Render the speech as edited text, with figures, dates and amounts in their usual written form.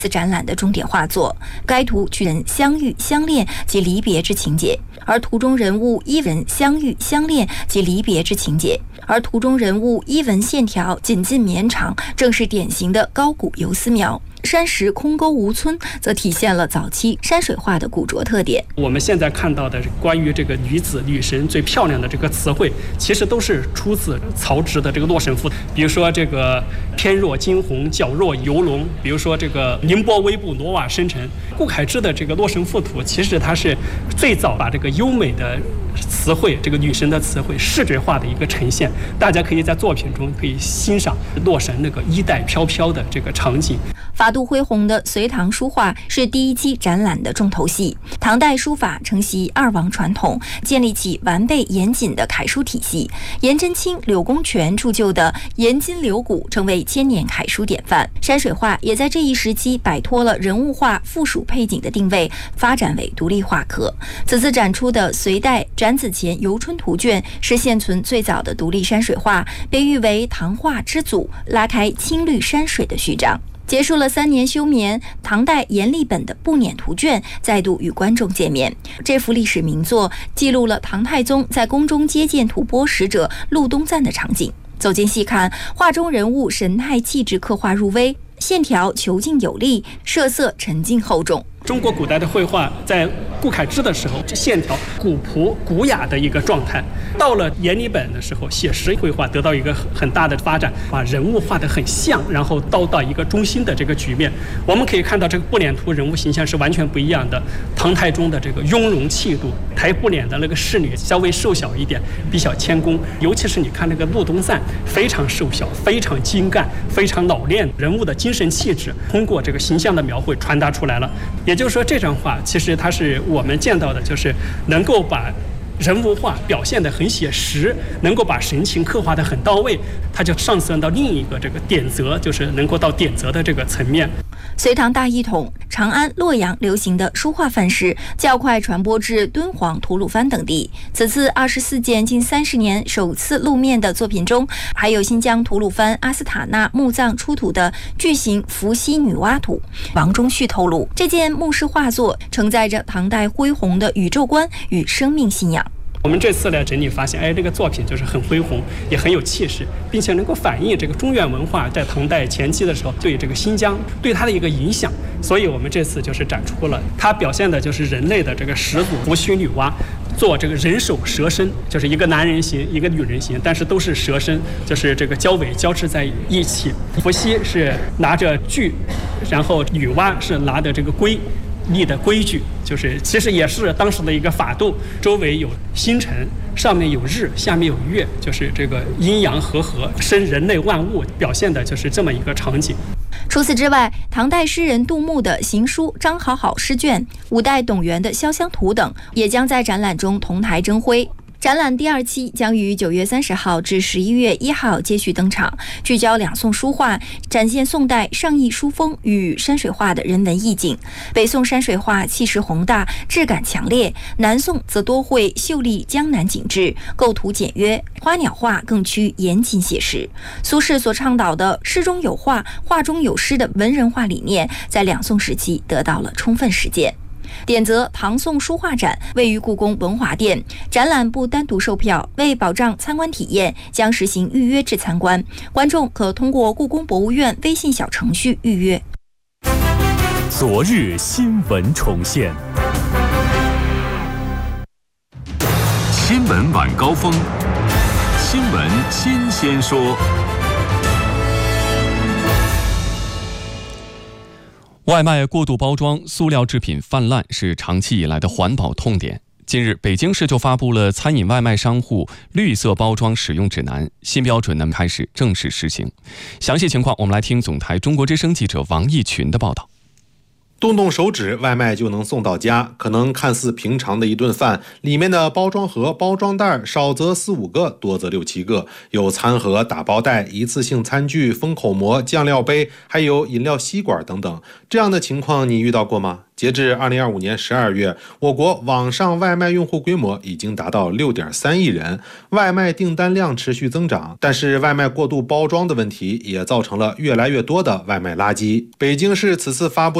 此展览的重点画作。该图具人相遇、相恋及离别之情节，而图中人物依人相遇、相恋及离别之情节，而图中人物依纹线条紧近绵长，正是典型的高古游丝描。山石空沟无皴，则体现了早期山水画的古拙特点。 我们现在看到的关于这个女子、女神最漂亮的这个词汇，其实都是出自曹植的这个《洛神赋》。比如说这个翩若惊鸿，皎若游龙；比如说这个凌波微步，挪瓦生尘。顾恺之的这个《洛神赋图》，其实它是最早把这个优美的词汇，这个女神的词汇视觉化的一个呈现。大家可以在作品中可以欣赏洛神那个衣带飘飘的这个场景。 法度恢宏的隋唐书画是第一期展览的重头戏。唐代书法承袭二王传统，建立起完备严谨的楷书体系。颜真卿、柳公权铸就的颜筋柳骨成为千年楷书典范。山水画也在这一时期摆脱了人物画附属配景的定位，发展为独立画科。此次展出的隋代展子虔游春图卷是现存最早的独立山水画，被誉为唐画之祖，拉开青绿山水的序章。结束了3年休眠，唐代阎立本的步辇图卷再度与观众见面。这幅历史名作记录了唐太宗在宫中接见吐蕃使者陆东赞的场景。走近细看，画中人物神态气质刻画入微，线条遒劲有力，设色沉静厚重。 中国古代的绘画在顾恺之的时候，这线条古朴古雅的一个状态；到了阎立本的时候，写实绘画得到一个很大的发展，把人物画得很像，然后到一个中心的这个局面。我们可以看到这个步辇图人物形象是完全不一样的。唐太宗的这个雍容气度，抬步辇的那个侍女稍微瘦小一点，比较谦恭。尤其是你看那个陆东赞，非常瘦小，非常精干，非常老练，人物的精神气质通过这个形象的描绘传达出来了。也就是说，这张画其实它是我们见到的，就是能够把人物画表现得很写实，能够把神情刻画得很到位，它就上升到另一个这个点则，就是能够到点则的这个层面。 隋唐大一统，长安、洛阳流行的书画范式较快传播至敦煌、吐鲁番等地。此次24件近30年首次露面的作品中，还有新疆吐鲁番阿斯塔纳墓葬出土的巨型伏羲女娲图。王中旭透露，这件墓室画作承载着唐代恢宏的宇宙观与生命信仰。 我们这次来整理发现，这个作品就是很恢宏，也很有气势，并且能够反映这个中原文化在唐代前期的时候对这个新疆对它的一个影响。所以我们这次就是展出了它表现的就是人类的这个始祖伏羲女娲做这个人首蛇身，就是一个男人形一个女人形，但是都是蛇身，就是这个交尾交织在一起。伏羲是拿着锯，然后女娲是拿着这个圭立的规矩，就是其实也是当时的一个法度，周围有星辰，上面有日，下面有月，就是这个阴阳和合，生人类万物，表现的就是这么一个场景。 除此之外，唐代诗人杜牧的行书张好好诗卷，5代董源的潇湘图等，也将在展览中同台争辉。展览第2期将于9月30号至11月1号接续登场，聚焦两宋书画，展现宋代上意书风与山水画的人文意境。北宋山水画气势宏大，质感强烈，南宋则多绘秀丽江南景致，构图简约，花鸟画更趋严谨写实。苏轼所倡导的诗中有画，画中有诗的文人画理念，在两宋时期得到了充分实践。点则唐宋书画展位于故宫文华殿，展览不单独售票，为保障参观体验，将实行预约制参观，观众可通过故宫博物院微信小程序预约。 昨日新闻重现， 新闻晚高峰，新闻新鲜说。 外卖过度包装、塑料制品泛滥是长期以来的环保痛点。近日，北京市就发布了餐饮外卖商户绿色包装使用指南，新标准呢开始正式实行。详细情况，我们来听总台中国之声记者王毅群的报道。 动动手指，外卖就能送到家。可能看似平常的一顿饭，里面的包装盒、包装袋少则4、5个，多则6、7个，有餐盒、打包袋、一次性餐具、封口膜、酱料杯，还有饮料吸管等等。这样的情况你遇到过吗？截至2025年12月，我国网上外卖用户规模已经达到6.3亿人，外卖订单量持续增长。但是外卖过度包装的问题也造成了越来越多的外卖垃圾。北京市此次发布